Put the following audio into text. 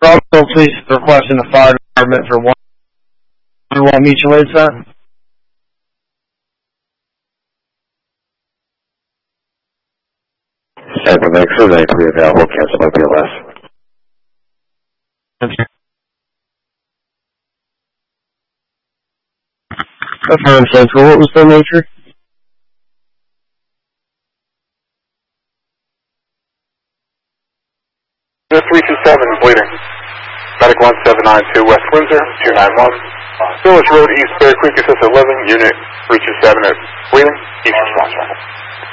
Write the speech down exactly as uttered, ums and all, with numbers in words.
Also, please requesting the fire department for one one mutual aid set. Seven X-ray, nine three available, cancel by B L S. Okay. Affirm Central, what was the nature? three two seven, bleeding. Medic one seven nine two, West Windsor, two nine one. Village Road, East Bear Creek, assist eleven, unit three two seven, bleeding, east response.